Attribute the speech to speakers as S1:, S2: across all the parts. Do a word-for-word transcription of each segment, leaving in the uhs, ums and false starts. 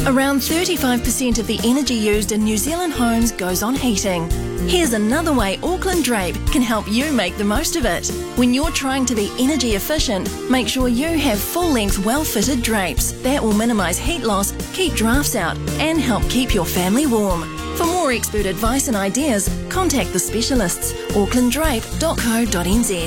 S1: Around thirty-five percent of the energy used in New Zealand homes goes on heating. Here's another way Auckland Drape can help you make the most of it. When you're trying to be energy efficient, make sure you have full-length, well-fitted drapes. That will minimise heat loss, keep drafts out, and help keep your family warm. For more expert advice and ideas, contact the specialists. auckland drape dot co dot n z.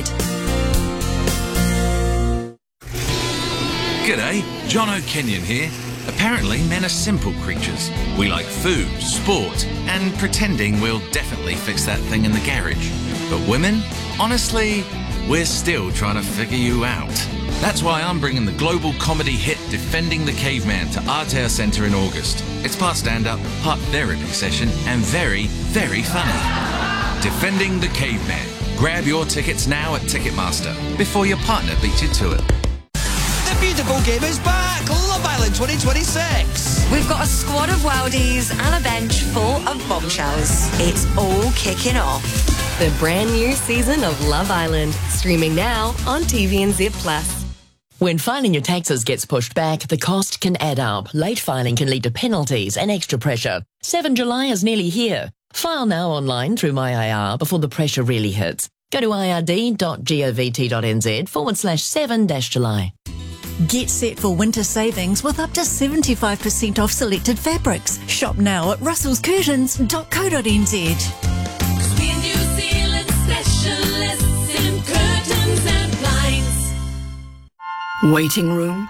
S2: G'day, John O'Kenyon here. Apparently, men are simple creatures. We like food, sport, and pretending we'll definitely fix that thing in the garage. But women? Honestly, we're still trying to figure you out. That's why I'm bringing the global comedy hit Defending the Caveman to Aotea Centre in August. It's part stand-up, part therapy session, and very, very funny. Defending the Caveman. Grab your tickets now at Ticketmaster before your partner beats you to it.
S3: The beautiful game is back! Love Island twenty twenty-six!
S4: We've got a squad of worldies and a bench full of bombshells. It's all kicking off.
S5: The brand new season of Love Island, streaming now on T V N Z Plus.
S6: When filing your taxes gets pushed back, the cost can add up. Late filing can lead to penalties and extra pressure. seventh of July is nearly here. File now online through My I R before the pressure really hits. Go to I R D dot govt dot n z forward slash seven dash July.
S7: Get set for winter savings with up to seventy-five percent off selected fabrics. Shop now at russells curtains dot co dot n z.
S8: We're New Zealand specialists in curtains and blinds.
S9: Waiting room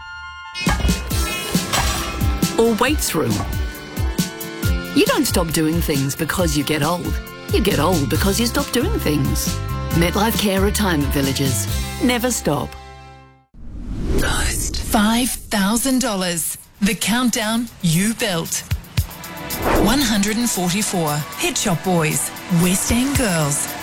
S9: or waits room? You don't stop doing things because you get old. You get old because you stop doing things. MetLife Care Retirement Villages. Never stop.
S10: five thousand dollars. The countdown you built. one hundred forty-four. Head Shop Boys. West End Girls.